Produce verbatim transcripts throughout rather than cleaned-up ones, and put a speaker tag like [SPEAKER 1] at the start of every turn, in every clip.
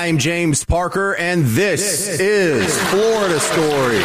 [SPEAKER 1] I'm James Parker, and this, this is Florida Story.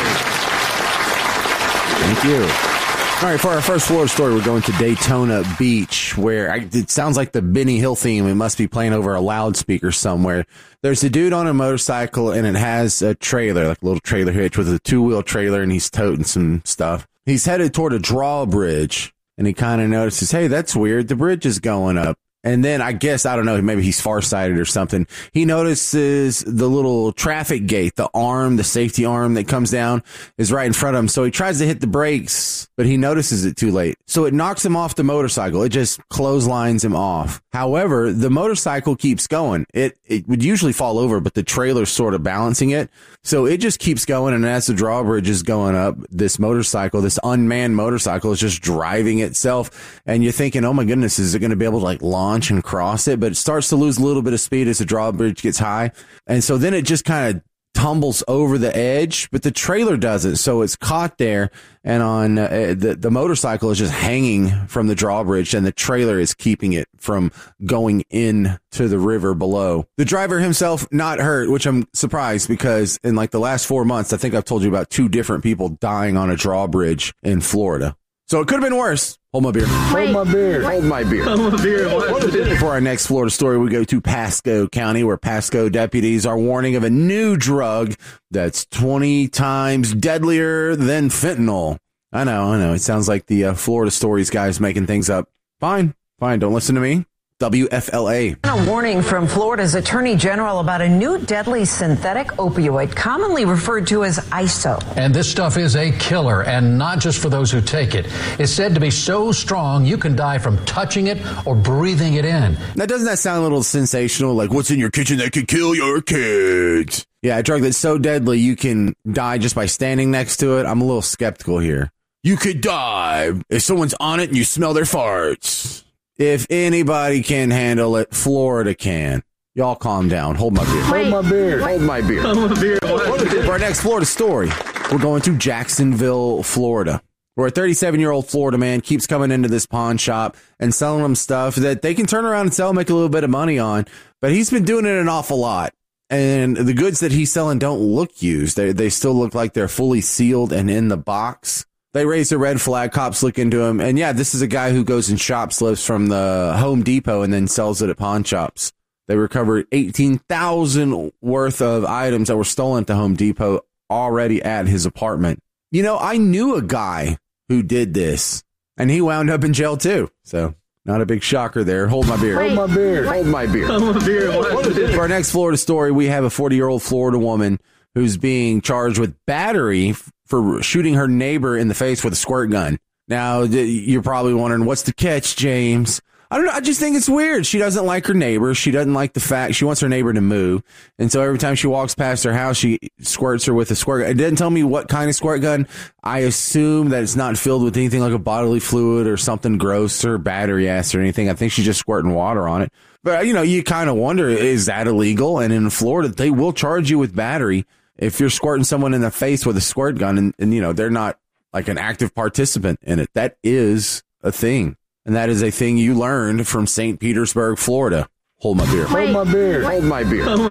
[SPEAKER 1] Thank you. All right, for our first Florida story, we're going to Daytona Beach, where I, it sounds like the Benny Hill theme. It must be playing over a loudspeaker somewhere. There's a dude on a motorcycle, and it has a trailer, like a little trailer hitch with a two-wheel trailer, and he's toting some stuff. He's headed toward a drawbridge, and he kind of notices, hey, that's weird. The bridge is going up. And then I guess, I don't know, maybe he's farsighted or something. He notices the little traffic gate, the arm, the safety arm that comes down is right in front of him. So he tries to hit the brakes, but he notices it too late. So it knocks him off the motorcycle. It just clotheslines him off. However, the motorcycle keeps going. It, it would usually fall over, but the trailer's sort of balancing it. So it just keeps going. And as the drawbridge is going up, this motorcycle, this unmanned motorcycle is just driving itself. And you're thinking, oh my goodness, is it going to be able to like launch and cross it? But it starts to lose a little bit of speed as the drawbridge gets high. And so then it just kind of tumbles over the edge, but the trailer doesn't. So it's caught there, and on uh, the, the motorcycle is just hanging from the drawbridge, and the trailer is keeping it from going in to the river below. The driver himself not hurt, which I'm surprised, because in like the last four months, I think I've told you about two different people dying on a drawbridge in Florida. So it could have been worse. Hold my beer.
[SPEAKER 2] Hold my beer.
[SPEAKER 1] Hold my beer.
[SPEAKER 2] Hold my beer.
[SPEAKER 1] For our next Florida story, we go to Pasco County, where Pasco deputies are warning of a new drug that's twenty times deadlier than fentanyl. I know, I know. It sounds like the uh, Florida Stories guys making things up. Fine, fine. Don't listen to me. W F L A.
[SPEAKER 3] A warning from Florida's Attorney General about a new deadly synthetic opioid, commonly referred to as I S O.
[SPEAKER 4] And this stuff is a killer, and not just for those who take it. It's said to be so strong you can die from touching it or breathing it in.
[SPEAKER 1] Now, doesn't that sound a little sensational? Like, what's in your kitchen that could kill your kids? Yeah, a drug that's so deadly you can die just by standing next to it. I'm a little skeptical here. You could die if someone's on it and you smell their farts. If anybody can handle it, Florida can. Y'all calm down. Hold my beer.
[SPEAKER 2] Hold my beer.
[SPEAKER 1] Hold my beer.
[SPEAKER 2] Hold my beer.
[SPEAKER 1] For our next Florida story, we're going to Jacksonville, Florida, where a thirty-seven-year-old Florida man keeps coming into this pawn shop and selling them stuff that they can turn around and sell, make a little bit of money on. But he's been doing it an awful lot. And the goods that he's selling don't look used. They they still look like they're fully sealed and in the box. They raise a red flag, cops look into him, and yeah, this is a guy who goes and shoplifts from the Home Depot and then sells it at pawn shops. They recovered eighteen thousand dollars worth of items that were stolen at the Home Depot already at his apartment. You know, I knew a guy who did this, and he wound up in jail too, so not a big shocker there. Hold my beer.
[SPEAKER 2] Hold my beer.
[SPEAKER 1] Hold my beer.
[SPEAKER 2] Hold my beer.
[SPEAKER 1] For our next Florida story, we have a forty-year-old Florida woman who's being charged with battery for shooting her neighbor in the face with a squirt gun. Now, you're probably wondering, what's the catch, James? I don't know. I just think it's weird. She doesn't like her neighbor. She doesn't like the fact she wants her neighbor to move. And so every time she walks past her house, she squirts her with a squirt gun. It didn't tell me what kind of squirt gun. I assume that it's not filled with anything like a bodily fluid or something gross or battery acid or anything. I think she's just squirting water on it. But, you know, you kind of wonder, is that illegal? And in Florida, they will charge you with battery if you're squirting someone in the face with a squirt gun, and, and, you know, they're not like an active participant in it. That is a thing. And that is a thing you learned from Saint Petersburg, Florida. Hold my beer.
[SPEAKER 2] Hold my beer.
[SPEAKER 1] Hold my beer.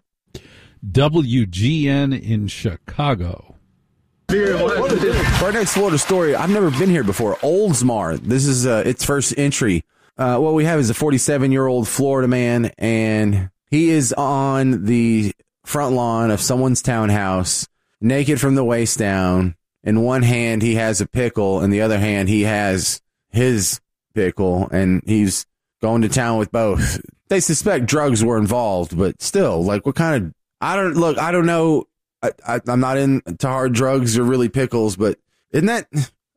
[SPEAKER 5] W G N in Chicago.
[SPEAKER 1] For our next Florida story, I've never been here before. Oldsmar. This is uh, its first entry. Uh, what we have is a forty-seven-year-old Florida man, and he is on the front lawn of someone's townhouse, naked from the waist down. In one hand, he has a pickle. In the other hand, he has his pickle, and he's going to town with both. They suspect drugs were involved, but still, like, what kind of, I don't, look, I don't know. I, I, I'm not into hard drugs or really pickles, but isn't that,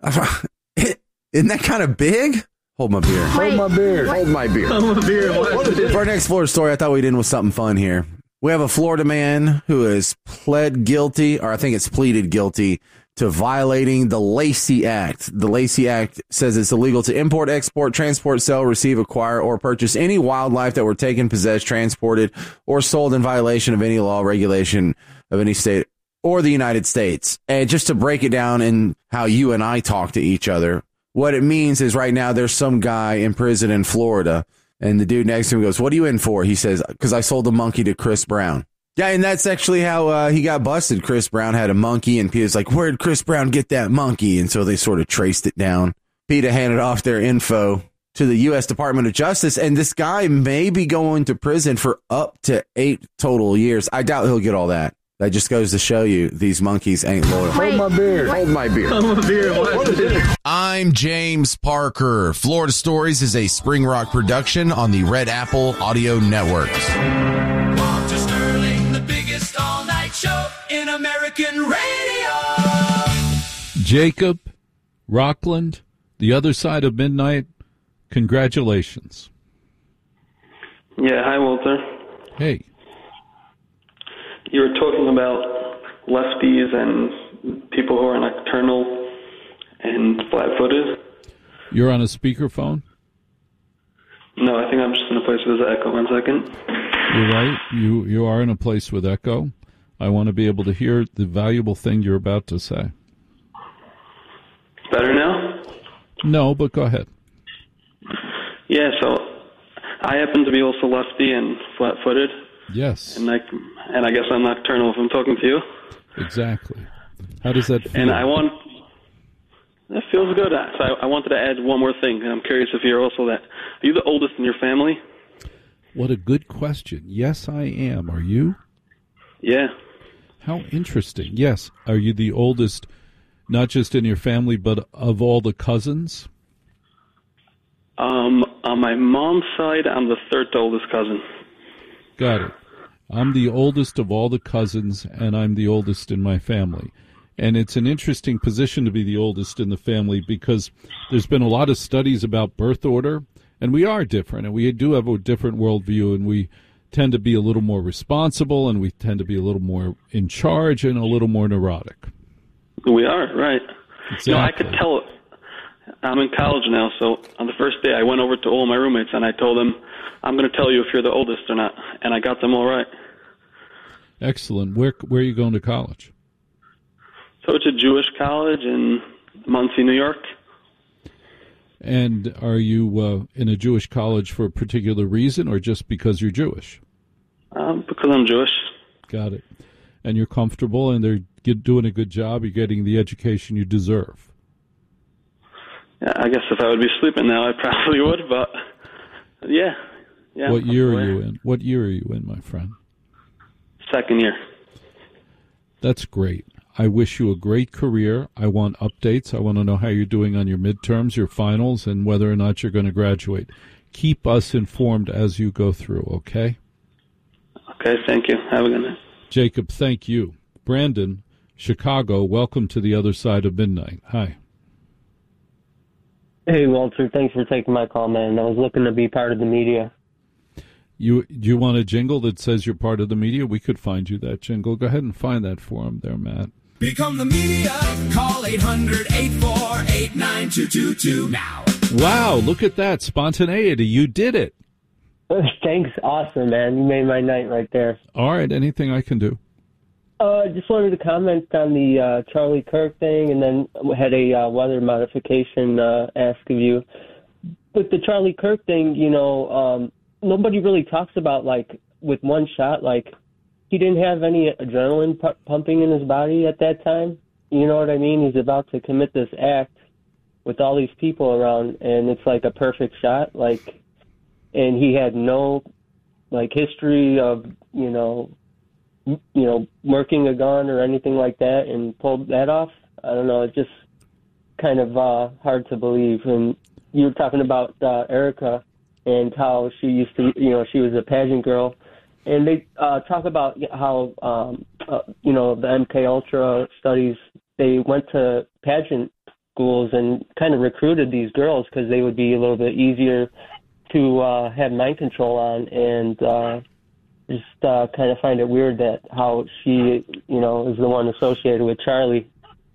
[SPEAKER 1] isn't that kind of big? Hold my beer.
[SPEAKER 2] Hold my beer.
[SPEAKER 1] Hold my beer.
[SPEAKER 2] Hold my beer.
[SPEAKER 1] For our next Florida story, I thought we'd end with something fun here. We have a Florida man who has pled guilty, or I think it's pleaded guilty, to violating the Lacey Act. The Lacey Act says it's illegal to import, export, transport, sell, receive, acquire, or purchase any wildlife that were taken, possessed, transported, or sold in violation of any law, regulation of any state or the United States. And just to break it down in how you and I talk to each other, what it means is right now there's some guy in prison in Florida, and the dude next to him goes, "What are you in for?" He says, "Because I sold a monkey to Chris Brown." Yeah, and that's actually how uh, he got busted. Chris Brown had a monkey, and PETA's like, where'd Chris Brown get that monkey? And so they sort of traced it down. PETA handed off their info to the U S Department of Justice, and this guy may be going to prison for up to eight total years. I doubt he'll get all that. That just goes to show you these monkeys ain't loyal.
[SPEAKER 2] Hold my beer.
[SPEAKER 6] Hold my beer.
[SPEAKER 2] Hold my beer. What is this?
[SPEAKER 7] I'm James Parker. Florida Stories is a Spring Rock production on the Red Apple Audio Networks.
[SPEAKER 8] Walter Sterling, the biggest all-night show in American radio.
[SPEAKER 5] Jacob, Rockland, the other side of midnight, congratulations.
[SPEAKER 9] Yeah, hi, Walter.
[SPEAKER 5] Hey.
[SPEAKER 9] You were talking about lefties and people who are nocturnal and flat-footed.
[SPEAKER 5] You're on a speakerphone?
[SPEAKER 9] No, I think I'm just in a place where there's echo. One second.
[SPEAKER 5] You're right. You you are in a place with echo. I want to be able to hear the valuable thing you're about to say.
[SPEAKER 9] Better now?
[SPEAKER 5] No, but go ahead.
[SPEAKER 9] Yeah, so I happen to be also lefty and flat-footed.
[SPEAKER 5] Yes.
[SPEAKER 9] And I, and I guess I'm nocturnal if I'm talking to you.
[SPEAKER 5] Exactly. How does that feel?
[SPEAKER 9] And I want... That feels good. So I, I wanted to add one more thing, and I'm curious if you're also that. Are you the oldest in your family?
[SPEAKER 5] What a good question. Yes, I am. Are you?
[SPEAKER 9] Yeah.
[SPEAKER 5] How interesting. Yes. Are you the oldest, not just in your family, but of all the cousins?
[SPEAKER 9] Um, on my mom's side, I'm the third oldest cousin.
[SPEAKER 5] Got it. I'm the oldest of all the cousins, and I'm the oldest in my family. And it's an interesting position to be the oldest in the family because there's been a lot of studies about birth order, and we are different, and we do have a different worldview, and we tend to be a little more responsible, and we tend to be a little more in charge and a little more neurotic.
[SPEAKER 9] We are, right.
[SPEAKER 5] Exactly.
[SPEAKER 9] You know, I could tell. I'm in college now, so on the first day I went over to all my roommates, and I told them, I'm going to tell you if you're the oldest or not, and I got them all right.
[SPEAKER 5] Excellent. Where where are you going to college?
[SPEAKER 9] So it's a Jewish college in Muncie, New York.
[SPEAKER 5] And are you uh, in a Jewish college for a particular reason or just because you're Jewish?
[SPEAKER 9] Um, because I'm Jewish.
[SPEAKER 5] Got it. And you're comfortable and they're get, doing a good job. You're getting the education you deserve.
[SPEAKER 9] Yeah, I guess if I would be sleeping now, I probably would, but yeah. yeah
[SPEAKER 5] what year are you in? What year are you in, my friend?
[SPEAKER 9] Second year.
[SPEAKER 5] That's great. I wish you a great career. I want updates. I want to know how you're doing on your midterms, your finals, and whether or not you're going to graduate. Keep us informed as you go through, okay?
[SPEAKER 9] Okay, thank you. Have a good night.
[SPEAKER 5] Jacob, thank you. Brandon, Chicago, welcome to the other side of midnight. Hi.
[SPEAKER 10] Hey, Walter. Thanks for taking my call, man. I was looking to be part of the media.
[SPEAKER 5] You Do you want a jingle that says you're part of the media? We could find you that jingle. Go ahead and find that for him there, Matt.
[SPEAKER 8] Become the media. Call eight hundred, eight four eight, nine two two two now.
[SPEAKER 5] Wow, look at that. Spontaneity. You did it.
[SPEAKER 10] Thanks. Awesome, man. You made my night right there.
[SPEAKER 5] All right. Anything I can do?
[SPEAKER 10] Uh, just wanted to comment on the uh, Charlie Kirk thing, and then had a uh, weather modification uh, ask of you. But the Charlie Kirk thing, you know, um, nobody really talks about, like, with one shot, like, he didn't have any adrenaline pu- pumping in his body at that time. You know what I mean? He's about to commit this act with all these people around, and it's like a perfect shot. Like, and he had no, like, history of, you know, m- you know, working a gun or anything like that, and pulled that off. I don't know. It's just kind of uh, hard to believe. And you were talking about uh, Erica and how she used to, you know, she was a pageant girl. And they uh, talk about how, um, uh, you know, the M K Ultra studies, they went to pageant schools and kind of recruited these girls because they would be a little bit easier to uh, have mind control on. And uh, just uh, kind of find it weird that how she, you know, is the one associated with Charlie.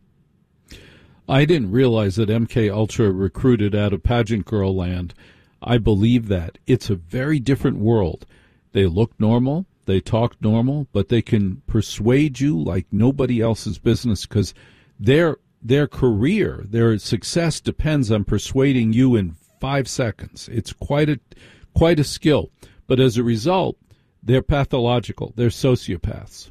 [SPEAKER 5] I didn't realize that M K Ultra recruited out of pageant girl land. I believe that. It's a very different world. They look normal, they talk normal, but they can persuade you like nobody else's business because their their career, their success depends on persuading you in five seconds. It's quite a quite a skill. But as a result, They're pathological. They're sociopaths.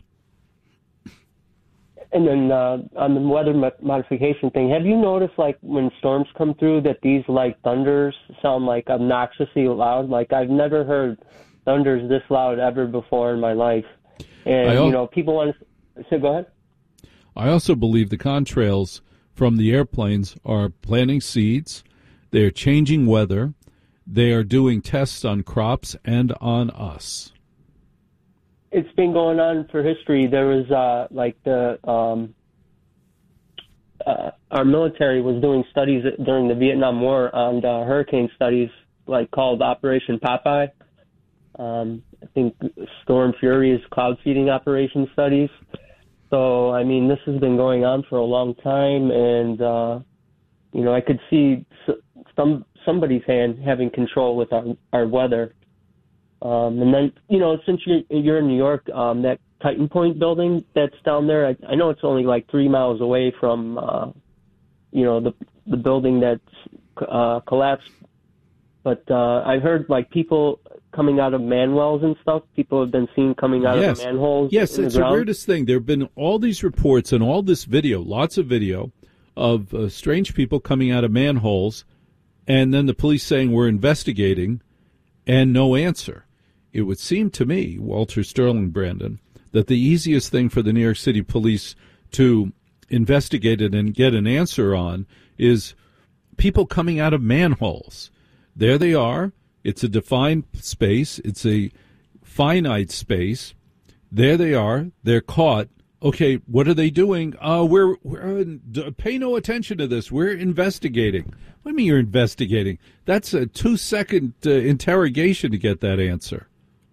[SPEAKER 10] And then uh, on the weather mo- modification thing, have you noticed, like, when storms come through that these, like, thunders sound, like, obnoxiously loud? Like, I've never heard thunders this loud ever before in my life. And,
[SPEAKER 5] al-
[SPEAKER 10] you know, people want to... So go ahead.
[SPEAKER 5] I also believe the contrails from the airplanes are planting seeds. They're changing weather. They are doing tests on crops and on us.
[SPEAKER 10] It's been going on for history. There was, uh, like, the... Um, uh, our military was doing studies during the Vietnam War on uh, hurricane studies, like, called Operation Popeye. Um, I think Storm Fury is cloud seeding operation studies. So, I mean, this has been going on for a long time, and, uh, you know, I could see some somebody's hand having control with our, our weather. Um, and then, you know, since you're, you're in New York, um, that Titan Point building that's down there, I, I know it's only like three miles away from, uh, you know, the the building that's uh, collapsed. But uh, I've heard, like, people coming out of manwells and stuff. People have been seen coming out
[SPEAKER 5] yes.
[SPEAKER 10] of the manholes.
[SPEAKER 5] Yes,
[SPEAKER 10] in
[SPEAKER 5] it's
[SPEAKER 10] the
[SPEAKER 5] the
[SPEAKER 10] ground.
[SPEAKER 5] weirdest thing. There have been all these reports and all this video, lots of video, of uh, strange people coming out of manholes, and then the police saying we're investigating, and no answer. It would seem to me, Walter Sterling, Brandon, that the easiest thing for the New York City police to investigate it and get an answer on is people coming out of manholes. There they are. It's a defined space. It's a finite space. There they are. They're caught. Okay, what are they doing? Uh, we're, we're uh, pay no attention to this. We're investigating. What do you mean you're investigating? That's a two-second uh, interrogation to get that answer.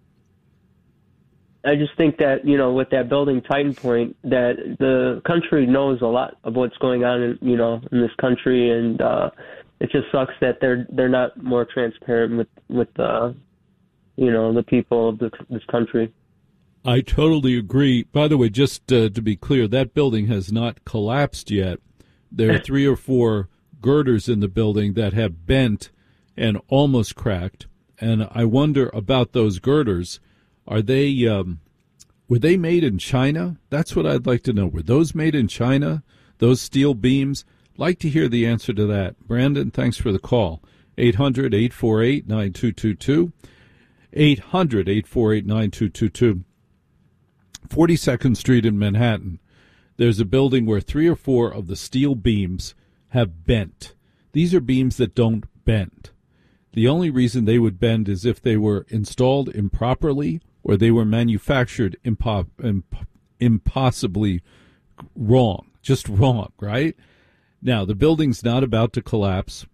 [SPEAKER 10] I just think that, you know, with that building Titan Point, that the country knows a lot of what's going on, in, you know, in this country, and uh, it just sucks that they're they're not more transparent with with uh, you know, the people of this, this country.
[SPEAKER 5] I totally agree. By the way, just uh, to be clear, that building has not collapsed yet. There are three or four girders in the building that have bent and almost cracked, and I wonder about those girders. Are they, um, were they made in China? That's what I'd like to know. Were those made in China, those steel beams? Like to hear the answer to that. Brandon, thanks for the call. eight hundred, eight four eight, nine two two two. eight hundred, eight four eight, nine two two two. forty-second Street in Manhattan. There's a building where three or four of the steel beams have bent. These are beams that don't bend. The only reason they would bend is if they were installed improperly or they were manufactured impo- imp- impossibly wrong, just wrong, right? Now, the building's not about to collapse.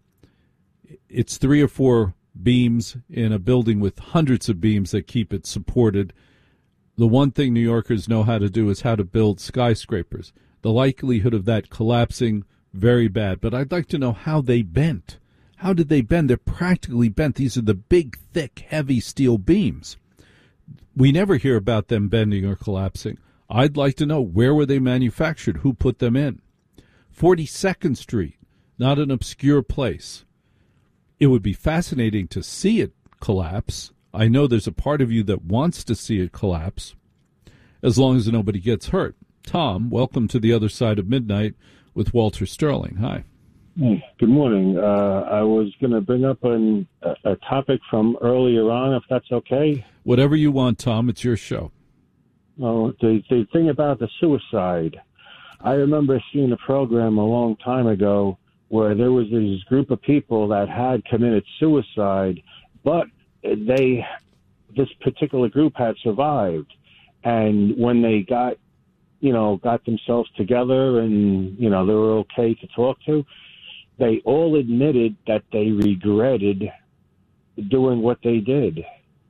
[SPEAKER 5] It's three or four beams in a building with hundreds of beams that keep it supported. The one thing New Yorkers know how to do is how to build skyscrapers. The likelihood of that collapsing, very bad. But I'd like to know how they bent. How did they bend? They're practically bent. These are the big, thick, heavy steel beams. We never hear about them bending or collapsing. I'd like to know, where were they manufactured? Who put them in? forty-second Street, not an obscure place. It would be fascinating to see it collapse. I know there's a part of you that wants to see it collapse, as long as nobody gets hurt. Tom, welcome to the other side of midnight with Walter Sterling. Hi.
[SPEAKER 6] Good morning. Uh, I was going to bring up an, a, a topic from earlier on, if that's okay.
[SPEAKER 5] Whatever you want, Tom. It's your show.
[SPEAKER 6] Oh, the, the thing about the suicide. I remember seeing a program a long time ago where there was this group of people that had committed suicide, but they, this particular group had survived. And when they got, you know, got themselves together and, you know, they were okay to talk to, they all admitted that they regretted doing what they did.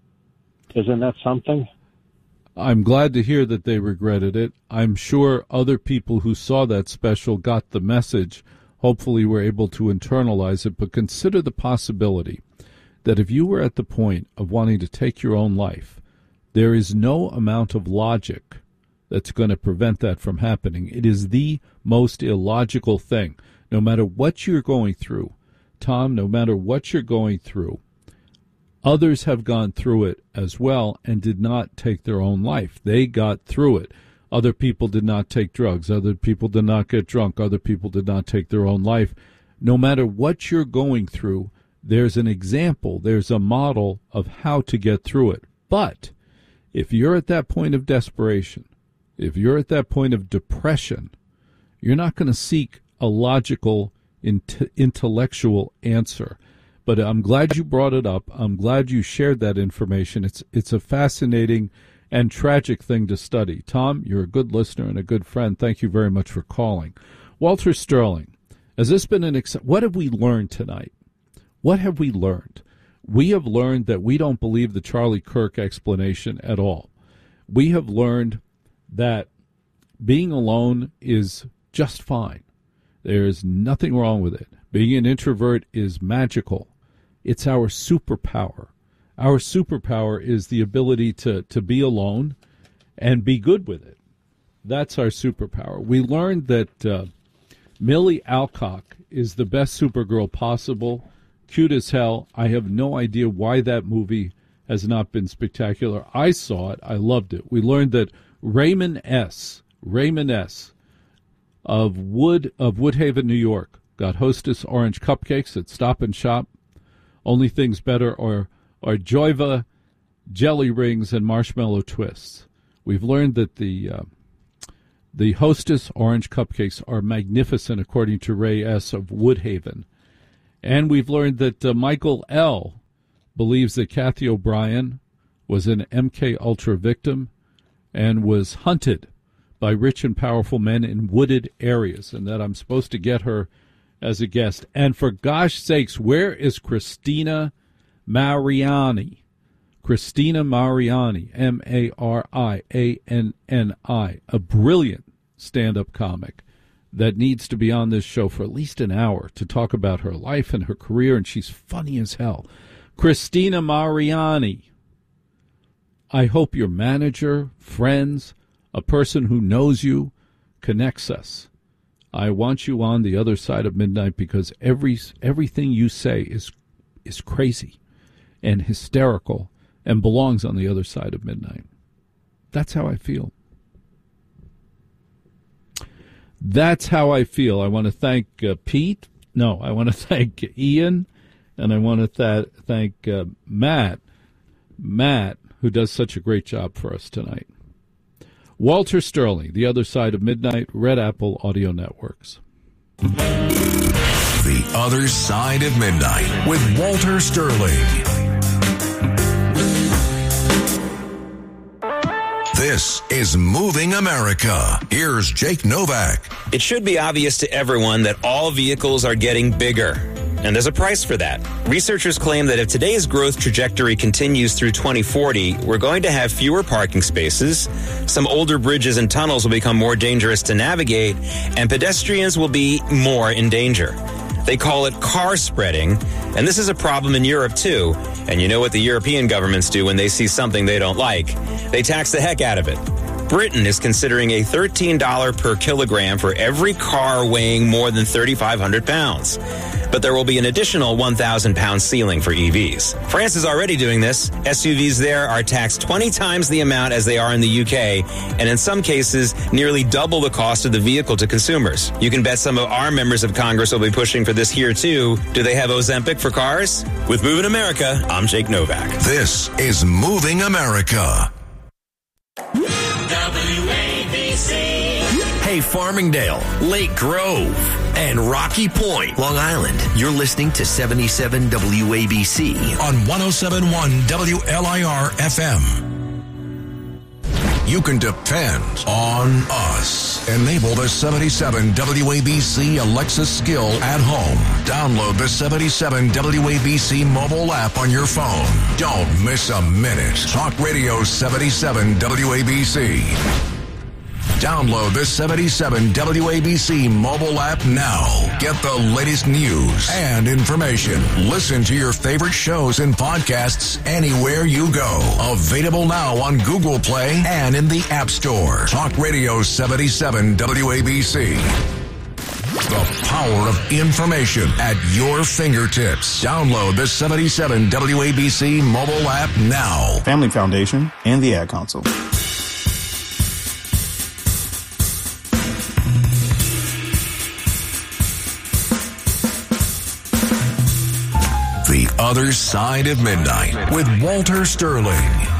[SPEAKER 6] Isn't that something?
[SPEAKER 5] I'm glad to hear that they regretted it. I'm sure other people who saw that special got the message, hopefully were able to internalize it. But consider the possibility that if you were at the point of wanting to take your own life, there is no amount of logic that's going to prevent that from happening. It is the most illogical thing. No matter what you're going through, Tom, no matter what you're going through, Others have gone through it as well and did not take their own life. They got through it. Other people did not take drugs. Other people did not get drunk. Other people did not take their own life. No matter what you're going through, there's an example, there's a model of how to get through it. But if you're at that point of desperation, if you're at that point of depression, you're not going to seek a logical, int- intellectual answer. But I'm glad you brought it up. I'm glad you shared that information. It's it's a fascinating and tragic thing to study. Tom, you're a good listener and a good friend. Thank you very much for calling. Walter Sterling, has this been an ex- what have we learned tonight? What have we learned? We have learned that we don't believe the Charlie Kirk explanation at all. We have learned that being alone is just fine. There is nothing wrong with it. Being an introvert is magical. It's our superpower. Our superpower is the ability to, to be alone and be good with it. That's our superpower. We learned that uh, Millie Alcock is the best Supergirl possible. Cute as hell. I have no idea why that movie has not been spectacular. I saw it. I loved it. We learned that Raymond S., Raymond S. of Wood of Woodhaven, New York, got Hostess orange cupcakes at Stop and Shop. Only things better are, are Joyva jelly rings and marshmallow twists. We've learned that the uh, the Hostess orange cupcakes are magnificent, according to Ray S. of Woodhaven. And we've learned that uh, Michael L. believes that Kathy O'Brien was an M K Ultra victim and was hunted by rich and powerful men in wooded areas, and that I'm supposed to get her as a guest. And for gosh sakes, where is Christina Mariani? Christina Mariani, M A R I A N N I, a brilliant stand-up comic that needs to be on this show for at least an hour to talk about her life and her career, and she's funny as hell. Christina Mariani, I hope your manager, friends, a person who knows you, connects us. I want you on the other side of midnight because every everything you say is is crazy and hysterical and belongs on the other side of midnight. That's how I feel. That's how I feel. I want to thank uh, Pete. No, I want to thank Ian, and I want to th- thank uh, Matt. Matt, who does such a great job for us tonight. Walter Sterling, The Other Side of Midnight, Red Apple Audio Networks.
[SPEAKER 8] The Other Side of Midnight with Walter Sterling. This is Moving America. Here's Jake Novak.
[SPEAKER 11] It should be obvious to everyone that all vehicles are getting bigger, and there's a price for that. Researchers claim that if today's growth trajectory continues through twenty forty, we're going to have fewer parking spaces, some older bridges and tunnels will become more dangerous to navigate, and pedestrians will be more in danger. They call it car spreading, and this is a problem in Europe too. And you know what the European governments do when they see something they don't like? They tax the heck out of it. Britain is considering a thirteen dollars per kilogram for every car weighing more than thirty-five hundred pounds. But there will be an additional one thousand pound ceiling for E Vs. France is already doing this. S U Vs there are taxed twenty times the amount as they are in the U K, and in some cases, nearly double the cost of the vehicle to consumers. You can bet some of our members of Congress will be pushing for this here, too. Do they have Ozempic for cars? With Moving America, I'm Jake Novak.
[SPEAKER 8] This is Moving America.
[SPEAKER 12] W A B C.
[SPEAKER 13] Hey, Farmingdale, Lake Grove, and Rocky Point, Long Island. You're listening to seventy-seven W A B C
[SPEAKER 8] on one oh seven point one W L I R F M. You can depend on us. Enable the seventy-seven W A B C Alexa skill at home. Download the seventy-seven W A B C mobile app on your phone. Don't miss a minute. Talk Radio seventy-seven W A B C. Download the seventy-seven W A B C mobile app now. Get the latest news and information. Listen to your favorite shows and podcasts anywhere you go. Available now on Google Play and in the App Store. Talk Radio seventy-seven W A B C. The power of information at your fingertips. Download the seventy-seven W A B C mobile app now.
[SPEAKER 14] Family Foundation and the Ad Council.
[SPEAKER 8] The Other Side of Midnight with Walter Sterling.